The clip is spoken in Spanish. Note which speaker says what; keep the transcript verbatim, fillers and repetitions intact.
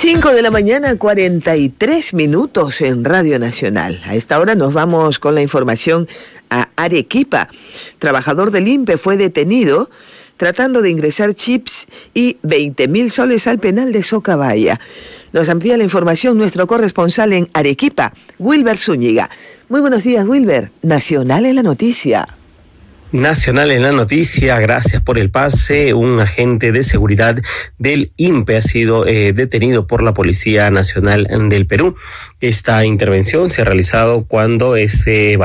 Speaker 1: cinco de la mañana, cuarenta y tres minutos en Radio Nacional. A esta hora nos vamos con la información a Arequipa. Trabajador del I N P E fue detenido tratando de ingresar chips y veinte mil soles al penal de Socabaya. Nos amplía la información nuestro corresponsal en Arequipa, Wilber Zúñiga. Muy buenos días, Wilber. Nacional en la noticia.
Speaker 2: Nacional en la noticia, gracias por el pase. Un agente de seguridad del I N P E ha sido eh, detenido por la Policía Nacional del Perú. Esta intervención se ha realizado cuando este